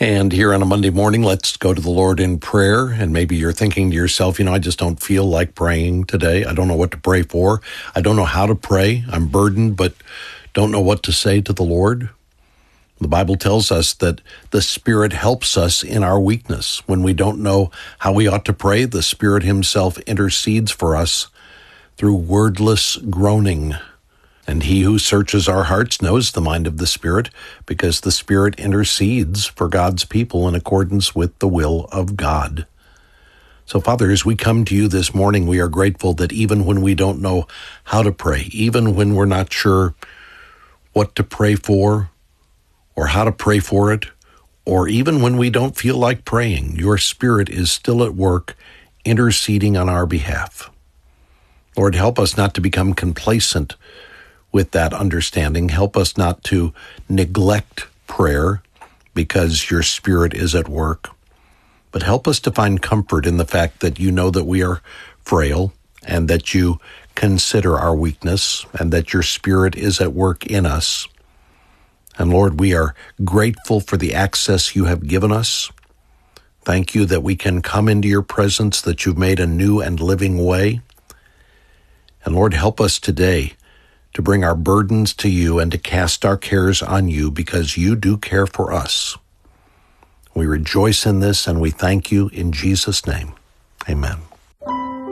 And here on a Monday morning, let's go to the Lord in prayer. And maybe you're thinking to yourself, I just don't feel like praying today. I don't know what to pray for. I don't know how to pray. I'm burdened, but don't know what to say to the Lord. The Bible tells us that the Spirit helps us in our weakness. When we don't know how we ought to pray, the Spirit Himself intercedes for us through wordless groaning. And He who searches our hearts knows the mind of the Spirit, because the Spirit intercedes for God's people in accordance with the will of God. So, Father, as we come to you this morning, we are grateful that even when we don't know how to pray, even when we're not sure what to pray for, or how to pray for it, or even when we don't feel like praying, your Spirit is still at work interceding on our behalf. Lord, help us not to become complacent with that understanding. Help us not to neglect prayer because your Spirit is at work, but help us to find comfort in the fact that you know that we are frail and that you consider our weakness and that your Spirit is at work in us. And Lord, we are grateful for the access you have given us. Thank you that we can come into your presence, that you've made a new and living way. And Lord, help us today to bring our burdens to you and to cast our cares on you, because you do care for us. We rejoice in this and we thank you in Jesus' name. Amen.